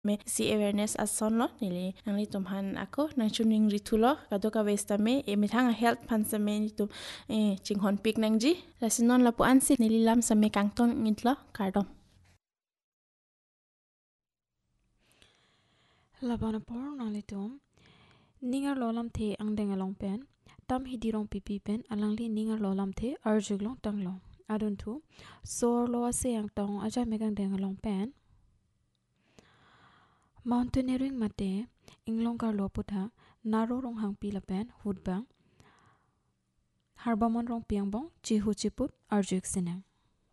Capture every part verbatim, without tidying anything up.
me si awareness ason lo nili nangli tumhan ako nang chuning ritulo kado ka westa me e mithanga health pan sa me nitu e chinghon pik nangji lasinon la pu ansi nili lam sa me kangton ngitlo kardom labana por nalitum ningar lolam the angdeng along pen tam hidirong pipi pen alangli ningar lolam the arjuglong tanglong adun thu sor lo ase ang tong aja megang deng along pen mountaineering mate inglong kar lo putha naro rong hang pi la pen hudbang harbamon rong piang bong chi hu chiput arjuk sinang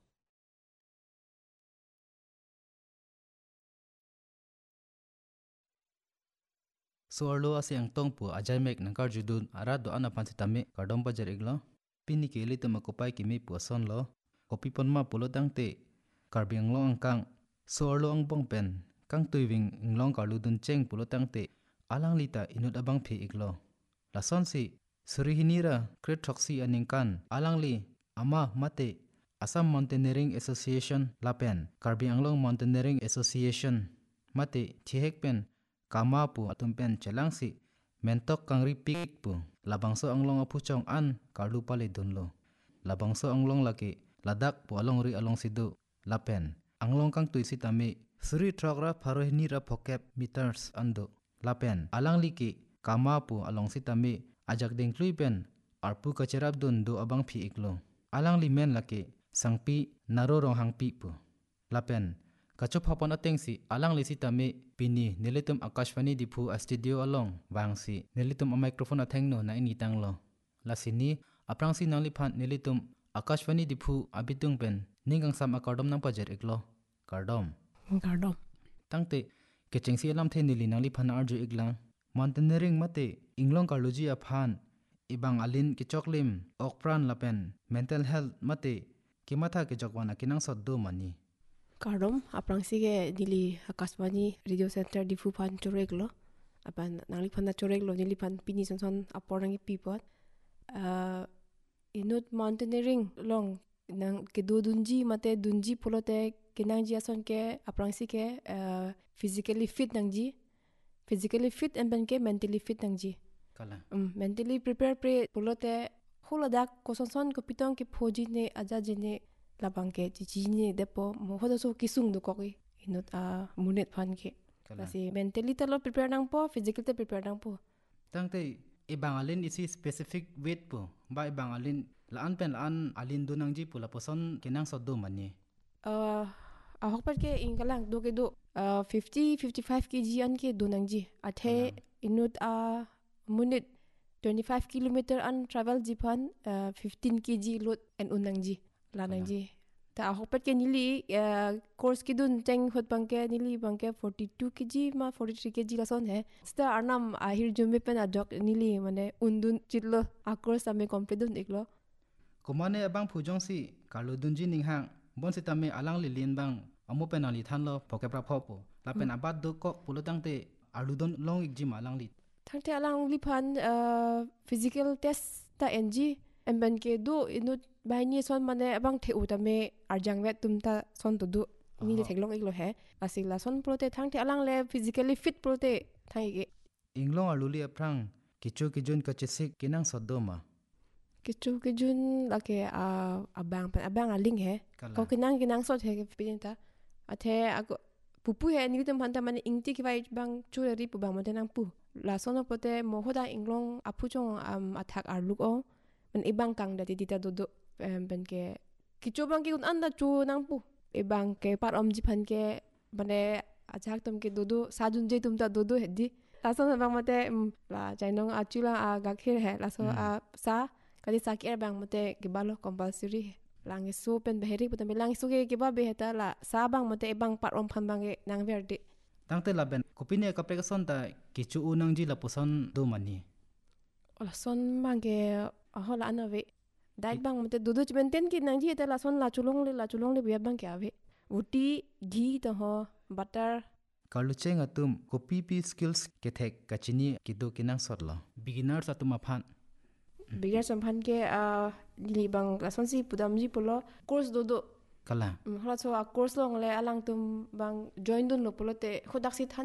Suarlo ase ang tong pu ajay mek nangkar judun arado ana pansitame kardom bajar iglo pini ke elite makopai kimi pu son lo kopi pon ma pulo tangte karbiang lo angkang suarlo ang bong pen kang tuiving inglong karludun cheng pulo tangte alang lita inut abang phe iglo lason si surihinira kret thoksi aningkan alangli ama mate Assam Mountaineering Association lapen karbiang long Mountaineering Association mate thihek pen kama pu atumpen chelangsi mentok kangri pik pu labangso anglong apu chong an karlu pale dunlo labangso anglong lake ladak pu along ri along sidu lapen anglong kang tuisi tame suri thokra pharohini ra phokep meters ando lapen alang liki kama pu along sitame ajak ding tluipen arpu kacherap dun do abang phi iklo alang li men lake sangpi naro rong hangpi pu lapen kacho phapon atengsi alang lisi tame pini nelitum akashvani diphu a studio along wangsi nelitum a microphone athengno na ini tanglo lasini aprangsi nangli phan nelitum akashvani diphu abitung pen ningang sam akardom nang pajer iklo kardom kardom tangte kechengsi alam the nili nangli phan arju iklang mountaineering mate inglong karluji a phan ibang alin kichoklim okpran lapen mental health mate kimatha kichokwana kinang soddo mani kardom aprangsi ge dili akaswani radio center difu phan choreglo apan nangli phan na choreglo nili phan pini son son aporangi pipot uh, inut mountaineering long nang ke do dunji mate dunji polote kinangji ason ke aprangsi ke uh, physically fit nangji physically fit and ben ke mentally fit nangji kala um mentally prepare pre polote holadak koson son ko pitong ke phoji ne aja jene labang ke jijini depo mo hodo so kisung do koki inut a munet phan ke kasi mentally talo prepare nang po physically prepare nang po tangte ibang alin isi specific weight po ba ibang alin laan pen laan alin do nangji pula poson kinang soddo mani uh a hokpat ke ingalang do ke do uh, fifty fifty-five kg an ke do nangji athe inut a munet twenty-five kilometer an travel jipan uh, fifteen kg load and unangji lanangji ta hokpat ke nili uh, course ki dun teng hot bangke nili bangke forty-two kg ma forty-three kg la son he sta arnam ahir jume pen adok nili mane undun chitlo a course ame complete dun iklo komane abang phujong si karludunji ninghang bon sitame alang li lin bang amu penali thanlo phokepra phopo lapen abad do ko pulutangte aludon long ikji malang li thangte alang li phan uh, physical test ta ng emben ke do inut bahini son mane abang the utame arjang vet tumta son to du ni le theklong iklo he asila son prote thangte alang le physically fit prote thaige inglong aluli aprang kichu kijun kachisik kinang sodoma kichu kijun lake a abang pan abang aling he ko kinang kinang sot he pinta athe ako pupu he ni tum phanta mane ingti ki vai bang chu ri pu bang mate nang pu la sono prote mohoda inglong apu chong am athak arluk o man ibang kang da tita dodo ben ke kichu bang ki un anda chu nang pu ibang ke par om ji phan ke mane ajak tum ke dodo sajun je tum ta dodo heddi la sono bang mate la jainong achula a gakhir he la so a sa kali sa ki bang mate ke balo compulsory langi so pen beheri putam langi so ke ke ba beheta la sa bang mate ibang par om phan bang nang verde tangte laben kopine kapre son ta kichu unang ji la poson do mani ola son bang ke ahola anave dai bang mate dodo chbenten ki nang ji ta la son la chulong le la chulong le bia bang ke ave uti ghee to ho butter karlucheng atum kopi pi skills kethek kachini kido kinang sotlo beginners atuma phan beginner samphan ke a li bang la son si pudam ji polo course dodo kala hola so a course long le alang tum bang join dun lo polo te khodak si than